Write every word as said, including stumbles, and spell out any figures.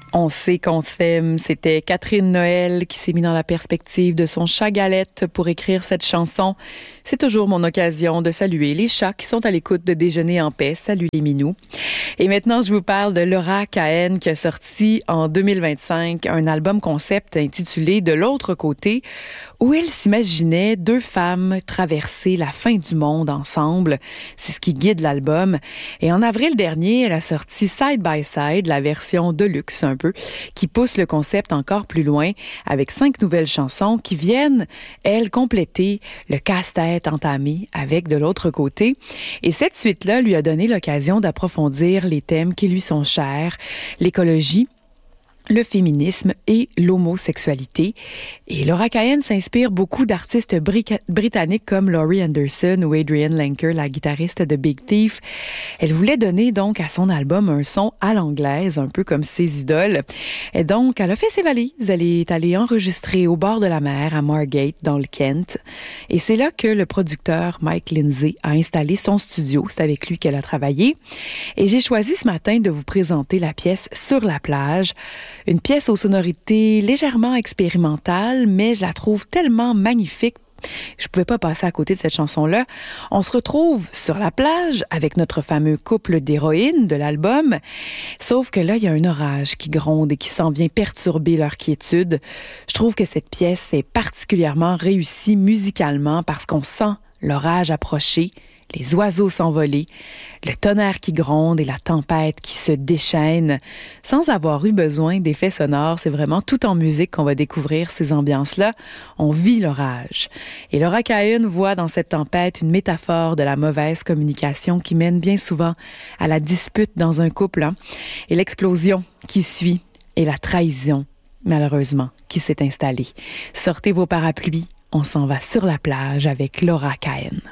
On sait qu'on s'aime. C'était Catherine Noël qui s'est mis dans la perspective de son chat Galette pour écrire cette chanson. C'est toujours mon occasion de saluer les chats qui sont à l'écoute de Déjeuner en paix. Salut les minous. Et maintenant, je vous parle de Laura Cahen qui a sorti en deux mille vingt-cinq un album concept intitulé De l'autre côté, où elle s'imaginait deux femmes traverser la fin du monde ensemble. C'est ce qui guide l'album. Et en avril dernier, elle a sorti Side by Side, la version deluxe un peu, qui pousse le concept encore plus loin avec cinq nouvelles chansons qui viennent, elles, compléter le casse-tête entamé avec De l'autre côté. Et cette suite-là lui a donné l'occasion d'approfondir les thèmes qui lui sont chers, l'écologie, le féminisme et l'homosexualité. Et Laura Cahen s'inspire beaucoup d'artistes bri- britanniques comme Laurie Anderson ou Adrienne Lenker, la guitariste de Big Thief. Elle voulait donner donc à son album un son à l'anglaise, un peu comme ses idoles. Et donc, elle a fait ses valises. Elle est allée enregistrer au bord de la mer à Margate, dans le Kent. Et c'est là que le producteur Mike Lindsay a installé son studio. C'est avec lui qu'elle a travaillé. Et j'ai choisi ce matin de vous présenter la pièce Sur la plage. Une pièce aux sonorités légèrement expérimentales, mais je la trouve tellement magnifique. Je pouvais pas passer à côté de cette chanson-là. On se retrouve sur la plage avec notre fameux couple d'héroïnes de l'album. Sauf que là, il y a un orage qui gronde et qui s'en vient perturber leur quiétude. Je trouve que cette pièce est particulièrement réussie musicalement parce qu'on sent l'orage approcher, les oiseaux s'envoler, le tonnerre qui gronde et la tempête qui se déchaîne. Sans avoir eu besoin d'effets sonores, c'est vraiment tout en musique qu'on va découvrir ces ambiances-là. On vit l'orage. Et Laura Cahen voit dans cette tempête une métaphore de la mauvaise communication qui mène bien souvent à la dispute dans un couple, hein, et l'explosion qui suit et la trahison, malheureusement, qui s'est installée. Sortez vos parapluies, on s'en va sur la plage avec Laura Cahen.